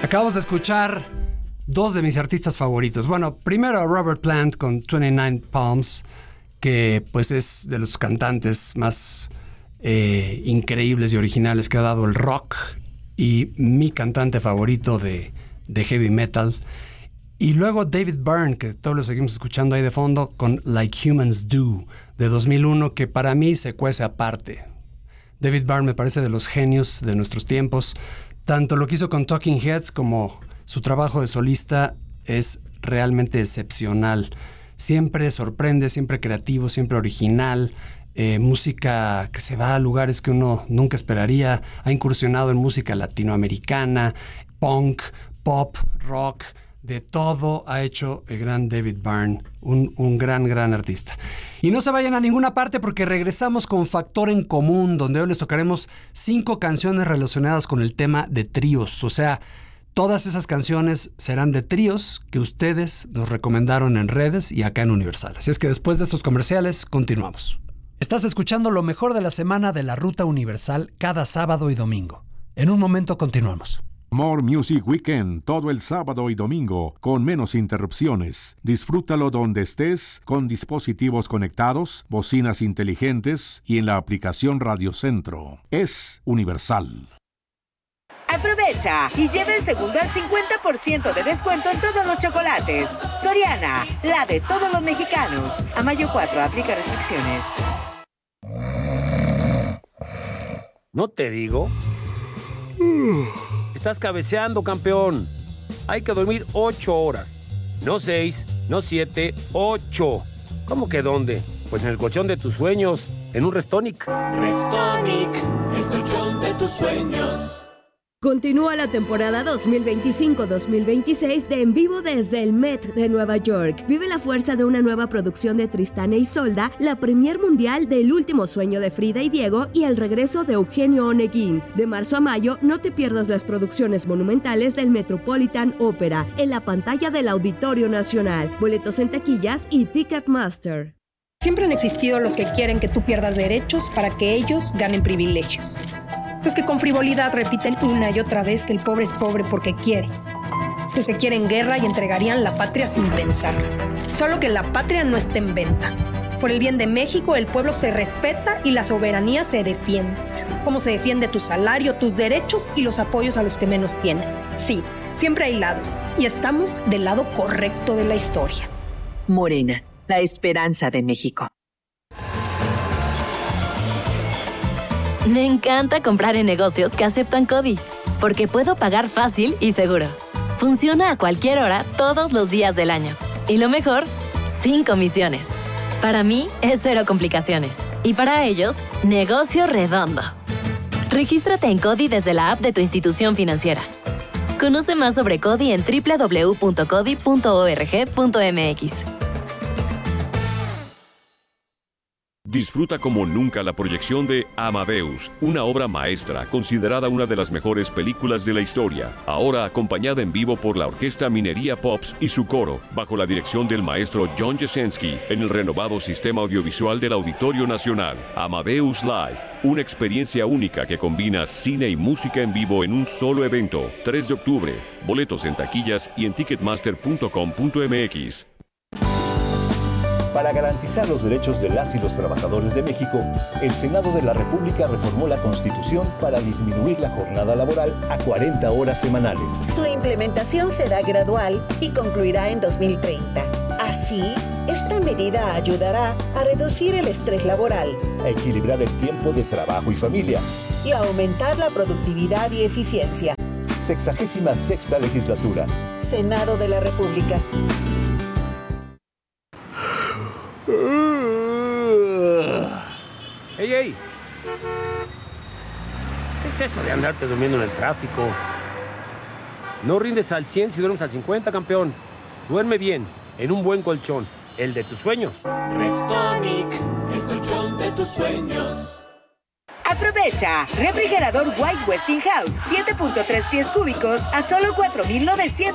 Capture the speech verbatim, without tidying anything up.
Acabamos de escuchar dos de mis artistas favoritos. Bueno, primero a Robert Plant con veintinueve Palms, que pues es de los cantantes más eh, increíbles y originales que ha dado el rock y mi cantante favorito de, de heavy metal. Y luego David Byrne, que todos lo seguimos escuchando ahí de fondo, con Like Humans Do, de dos mil uno, que para mí se cuece aparte. David Byrne me parece de los genios de nuestros tiempos. Tanto lo que hizo con Talking Heads como su trabajo de solista es realmente excepcional. Siempre sorprende, siempre creativo, siempre original. Eh, música que se va a lugares que uno nunca esperaría. Ha incursionado en música latinoamericana, punk, pop, rock. De todo ha hecho el gran David Byrne, un, un gran, gran artista. Y no se vayan a ninguna parte porque regresamos con Factor en Común, donde hoy les tocaremos cinco canciones relacionadas con el tema de tríos. O sea, todas esas canciones serán de tríos que ustedes nos recomendaron en redes y acá en Universal. Así es que después de estos comerciales, continuamos. Estás escuchando lo mejor de la semana de la Ruta Universal cada sábado y domingo. En un momento continuamos. More Music Weekend, todo el sábado y domingo, con menos interrupciones. Disfrútalo donde estés, con dispositivos conectados, bocinas inteligentes y en la aplicación Radio Centro. Es Universal. Aprovecha y lleva el segundo al cincuenta por ciento de descuento en todos los chocolates. Soriana, la de todos los mexicanos. A mayo cuatro, aplica restricciones. ¿No te digo? Estás cabeceando, campeón. Hay que dormir ocho horas. No seis, no siete, ocho. ¿Cómo que dónde? Pues en el colchón de tus sueños, en un Restonic. Restonic, el colchón de tus sueños. Continúa la temporada dos mil veinticinco dos mil veintiséis de En Vivo desde el Met de Nueva York. Vive la fuerza de una nueva producción de Tristán e Isolda, la premier mundial del Último Sueño de Frida y Diego y el regreso de Eugenio Oneguín. De marzo a mayo, no te pierdas las producciones monumentales del Metropolitan Opera en la pantalla del Auditorio Nacional. Boletos en taquillas y Ticketmaster. Siempre han existido los que quieren que tú pierdas derechos para que ellos ganen privilegios. Los que con frivolidad repiten una y otra vez que el pobre es pobre porque quiere. Los que quieren guerra y entregarían la patria sin pensar. Solo que la patria no está en venta. Por el bien de México, el pueblo se respeta y la soberanía se defiende. Como se defiende tu salario, tus derechos y los apoyos a los que menos tienen. Sí, siempre hay lados. Y estamos del lado correcto de la historia. Morena, la esperanza de México. Me encanta comprar en negocios que aceptan CODI, porque puedo pagar fácil y seguro. Funciona a cualquier hora, todos los días del año. Y lo mejor, sin comisiones. Para mí, es cero complicaciones. Y para ellos, negocio redondo. Regístrate en CODI desde la app de tu institución financiera. Conoce más sobre CODI en doble u doble u doble u punto codi punto org punto m x. Disfruta como nunca la proyección de Amadeus, una obra maestra considerada una de las mejores películas de la historia, ahora acompañada en vivo por la Orquesta Minería Pops y su coro, bajo la dirección del maestro John Jasenski, en el renovado sistema audiovisual del Auditorio Nacional. Amadeus Live, una experiencia única que combina cine y música en vivo en un solo evento. tres de octubre, boletos en taquillas y en ticketmaster punto com punto m x. Para garantizar los derechos de las y los trabajadores de México, el Senado de la República reformó la Constitución para disminuir la jornada laboral a cuarenta horas semanales. Su implementación será gradual y concluirá en dos mil treinta. Así, esta medida ayudará a reducir el estrés laboral, a equilibrar el tiempo de trabajo y familia y a aumentar la productividad y eficiencia. Sexagésima sexta legislatura. Senado de la República. ¡Ey, ey! ¿Qué es eso de andarte durmiendo en el tráfico? No rindes al cien si duermes al cincuenta, campeón. Duerme bien, en un buen colchón, el de tus sueños. Restonic, el colchón de tus sueños. Aprovecha, refrigerador White Westinghouse, siete punto tres pies cúbicos a solo cuatro mil novecientos